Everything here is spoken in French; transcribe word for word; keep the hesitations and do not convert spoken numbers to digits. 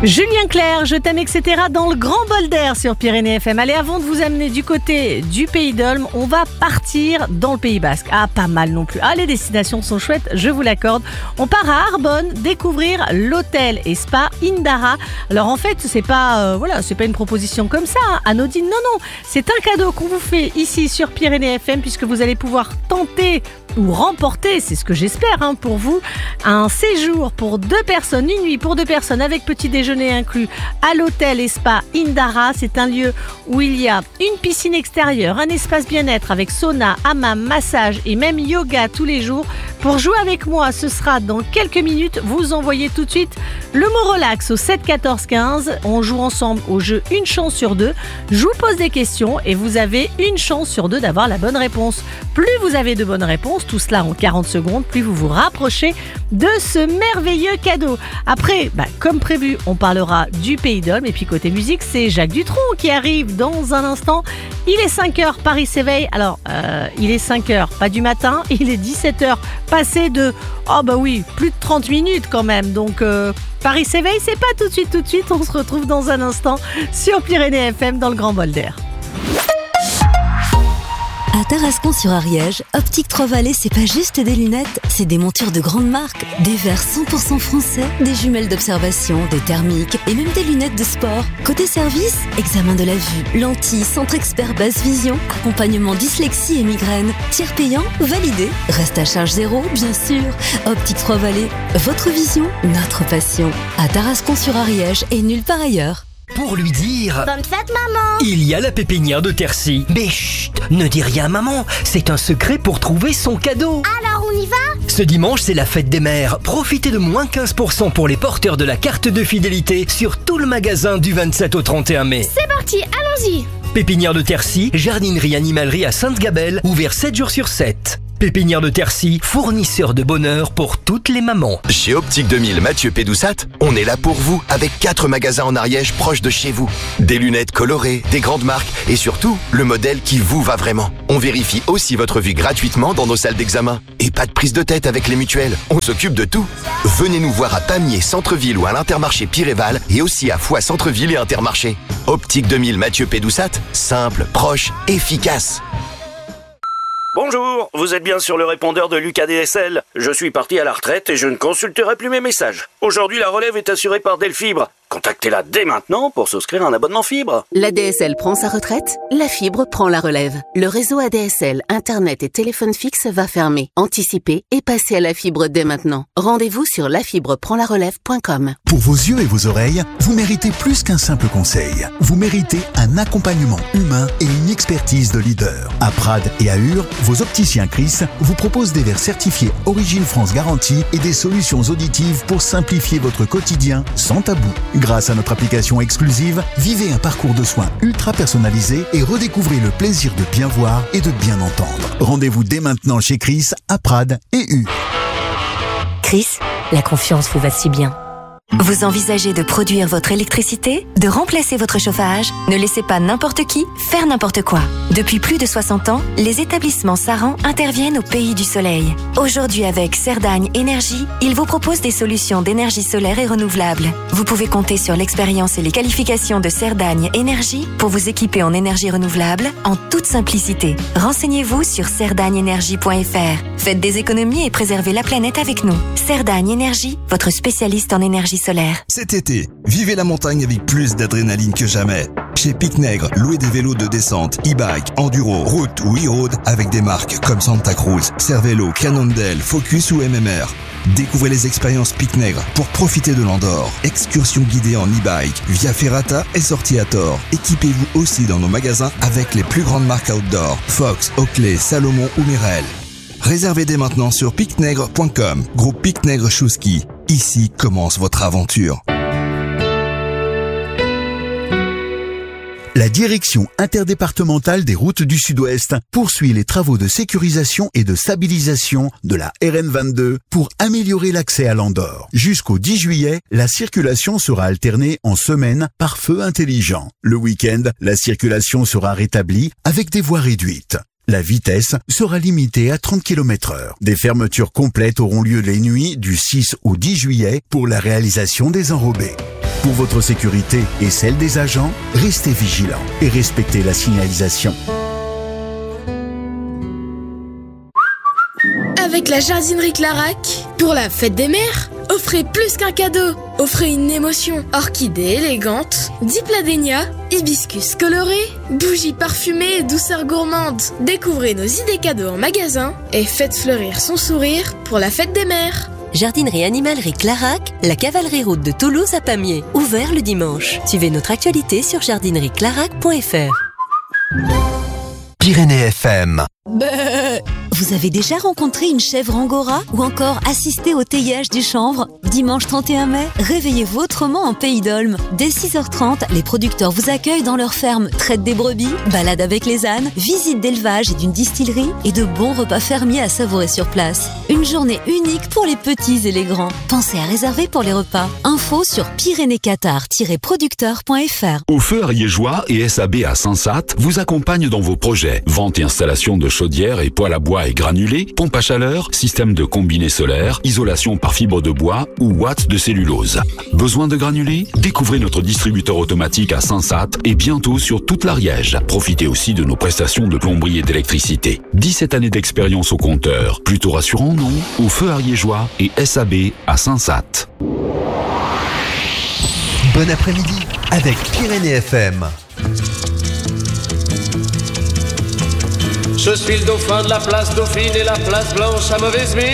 Julien Clerc, Je t'aime, et cetera dans le grand bol d'air sur Pyrénées F M. Allez, avant de vous amener du côté du Pays d'Olme, on va partir dans le Pays Basque. Ah, pas mal non plus. Ah, les destinations sont chouettes, je vous l'accorde. On part à Arbonne découvrir l'hôtel et spa Indara. Alors en fait, c'est pas, euh, voilà, c'est pas une proposition comme ça, hein, anodine. Non, non, c'est un cadeau qu'on vous fait ici sur Pyrénées F M puisque vous allez pouvoir tenter ou remporter, c'est ce que j'espère hein, pour vous, un séjour pour deux personnes, une nuit pour deux personnes avec petit déjeuner inclus à l'hôtel et spa Indara. C'est un lieu où il y a une piscine extérieure, un espace bien-être avec sauna, hammam, massage et même yoga tous les jours. Pour jouer avec moi, ce sera dans quelques minutes. Vous envoyez tout de suite le mot relax au sept quatorze quinze. On joue ensemble au jeu une chance sur deux. Je vous pose des questions et vous avez une chance sur deux d'avoir la bonne réponse. Plus vous avez de bonnes réponses, tout cela en quarante secondes, plus vous vous rapprochez de ce merveilleux cadeau. Après, bah, comme prévu, on parlera du Pays d'Olme. Et puis côté musique, c'est Jacques Dutronc qui arrive dans un instant. Il est cinq heures, Paris s'éveille. Alors, euh, il est cinq heures, pas du matin, il est dix-sept heures, passé de, oh bah oui, plus de trente minutes quand même. Donc, euh, Paris s'éveille, c'est pas tout de suite, tout de suite. On se retrouve dans un instant sur Pyrénées F M dans le grand bol d'air. À Tarascon-sur-Ariège, Optique Trois-Vallées, c'est pas juste des lunettes, c'est des montures de grandes marques, des verres cent pour cent français, des jumelles d'observation, des thermiques et même des lunettes de sport. Côté service, examen de la vue, lentilles, centre expert basse vision, accompagnement dyslexie et migraine, tiers payant, validé, reste à charge zéro, bien sûr. Optique Trois-Vallées, votre vision, notre passion. À Tarascon-sur-Ariège et nulle part ailleurs. Pour lui dire... Bonne fête, maman! Il y a la pépinière de Tercy. Mais chut, ne dis rien, maman. C'est un secret pour trouver son cadeau. Alors, on y va? Ce dimanche, c'est la fête des mères. Profitez de moins quinze pour cent pour les porteurs de la carte de fidélité sur tout le magasin du vingt-sept au trente et un mai. C'est parti, allons-y! Pépinière de Tercy, jardinerie animalerie à Sainte-Gabelle, ouvert sept jours sur sept. Pépinière de Tercy, fournisseur de bonheur pour toutes les mamans. Chez Optique deux mille Mathieu Pédoussat, on est là pour vous avec quatre magasins en Ariège proches de chez vous. Des lunettes colorées, des grandes marques et surtout le modèle qui vous va vraiment. On vérifie aussi votre vue gratuitement dans nos salles d'examen. Et pas de prise de tête avec les mutuelles, on s'occupe de tout. Venez nous voir à Pamiers, Centre-Ville ou à l'Intermarché Piréval et aussi à Foix, Centre-Ville et Intermarché. Optique deux mille Mathieu Pédoussat, simple, proche, efficace. Bonjour, vous êtes bien sur le répondeur de Lucas D S L. Je suis parti à la retraite et je ne consulterai plus mes messages. Aujourd'hui, la relève est assurée par Delfibre. Contactez-la dès maintenant pour souscrire un abonnement fibre. La D S L prend sa retraite, la fibre prend la relève. Le réseau A D S L, Internet et téléphone fixe va fermer. Anticipez et passez à la fibre dès maintenant. Rendez-vous sur la fibre prend la relève point com. Pour vos yeux et vos oreilles, vous méritez plus qu'un simple conseil. Vous méritez un accompagnement humain et une expertise de leader. À Prades et à Ur, vos opticiens Chris vous proposent des verres certifiés Origine France Garantie et des solutions auditives pour simplifier votre quotidien sans tabou. Grâce à notre application exclusive, vivez un parcours de soins ultra personnalisé et redécouvrez le plaisir de bien voir et de bien entendre. Rendez-vous dès maintenant chez Chris à Prades et Ur. Chris, la confiance vous va si bien. Vous envisagez de produire votre électricité, de remplacer votre chauffage? Ne laissez pas n'importe qui faire n'importe quoi. Depuis plus de soixante ans, les établissements Saran interviennent au pays du soleil. Aujourd'hui, avec Cerdagne Énergie, ils vous proposent des solutions d'énergie solaire et renouvelable. Vous pouvez compter sur l'expérience et les qualifications de Cerdagne Énergie pour vous équiper en énergie renouvelable en toute simplicité. Renseignez-vous sur cerdagne énergie point f r. Faites des économies et préservez la planète avec nous. Cerdagne Énergie, votre spécialiste en énergie solaire. Cet été, vivez la montagne avec plus d'adrénaline que jamais. Chez Pic-Nègre, louez des vélos de descente, e-bike, enduro, route ou e-road avec des marques comme Santa Cruz, Cervélo, Cannondale, Focus ou M M R. Découvrez les expériences Pic-Nègre pour profiter de l'Andorre. Excursion guidée en e-bike via Ferrata et sortie à Tor. Équipez-vous aussi dans nos magasins avec les plus grandes marques outdoor, Fox, Oakley, Salomon ou Mirel. Réservez dès maintenant sur picnègre point com. Groupe Pic-Nègre Chouski. Ici commence votre aventure. La direction interdépartementale des routes du Sud-Ouest poursuit les travaux de sécurisation et de stabilisation de la R N vingt-deux pour améliorer l'accès à l'Andorre. Jusqu'au dix juillet, la circulation sera alternée en semaine par feu intelligent. Le week-end, la circulation sera rétablie avec des voies réduites. La vitesse sera limitée à trente kilomètres heure. Des fermetures complètes auront lieu les nuits du six au dix juillet pour la réalisation des enrobés. Pour votre sécurité et celle des agents, restez vigilants et respectez la signalisation. Avec la jardinerie Clarac, pour la fête des mères, offrez plus qu'un cadeau, offrez une émotion. Orchidées élégantes, dipladénia, hibiscus colorés, bougies parfumées et douceurs gourmandes. Découvrez nos idées cadeaux en magasin et faites fleurir son sourire pour la fête des mères. Jardinerie Animalerie Clarac, la cavalerie route de Toulouse à Pamiers. Ouvert le dimanche. Suivez notre actualité sur jardinerie clarac point f r. Pyrénées F M. Vous avez déjà rencontré une chèvre angora ou encore assisté au teillage du chanvre? Dimanche trente et un mai, réveillez-vous autrement en Pays d'Olme. Dès six heures trente, les producteurs vous accueillent dans leur ferme, traitent des brebis, balade avec les ânes, visite d'élevage et d'une distillerie et de bons repas fermiers à savourer sur place. Une journée unique pour les petits et les grands. Pensez à réserver pour les repas. Info sur pyrénées qatar tiret producteur point f r. Au Feu Ariégeois et S A B à Sansat vous accompagnent dans vos projets. Vente et installation de chaudières et poêles à bois et granulés, pompe à chaleur, système de combiné solaire, isolation par fibre de bois ou watts de cellulose. Besoin de granulés? Découvrez notre distributeur automatique à Sansat et bientôt sur toute l'Ariège. Profitez aussi de nos prestations de plomberie et d'électricité. dix-sept années d'expérience au compteur. Plutôt rassurant, non? Au Feu Ariégeois et S A B à Sansat. Bon après-midi avec Pyrénées F M. Je suis le dauphin de la place Dauphine et la place Blanche à mauvaise mine.